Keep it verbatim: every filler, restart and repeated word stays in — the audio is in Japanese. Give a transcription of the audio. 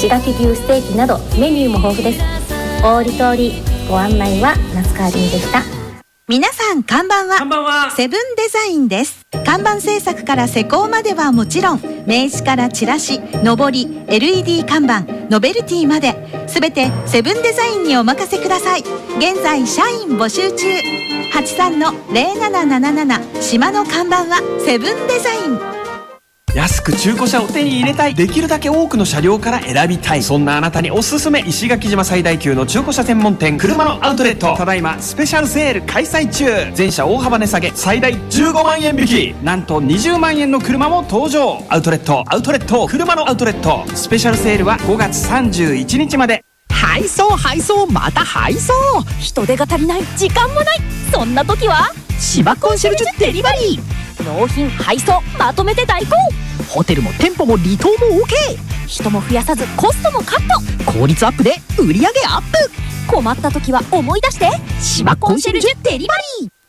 石垣牛ステーキなどメニューも豊富です。大利通りご案内は夏川りんでした。 皆さんこんばんは。 こんばんは。 セブンデザインです。看板制作から施工まではもちろん、名刺からチラシ、のぼり、エルイーディー 看板、ノベルティまで全てセブンデザインにお任せください。現在社員募集中。はちさんのゼロなななななな島の看板はセブンデザイン。 安く中古車を手に入れたい、できるだけ多くの車両から選びたい、そんなあなたにおすすめ、石垣島最大級の中古車専門店車のアウトレット、ただいまスペシャルセール開催中。全車大幅値下げ、最大じゅうごまんえん引き、なんとにじゅうまんえんの車も登場。アウトレットアウトレット車のアウトレット、スペシャルセールはごがつさんじゅういちにちまで。 配送配送また配送、 人手が足りない、時間もない、そんな時は芝コンシェルジュデリバリー。 納品配送まとめて代行。 ホテルも店舗も離島も OK。 人も増やさずコストもカット、効率アップで売上アップ。 プ。困った時は思い出して、芝コンシェルジュデリバリー。